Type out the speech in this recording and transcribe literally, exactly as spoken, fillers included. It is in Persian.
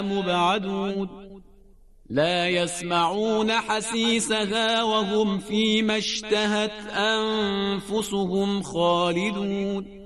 مبعدون لا يسمعون حسيسها وهم فيما اشتهت أنفسهم خالدون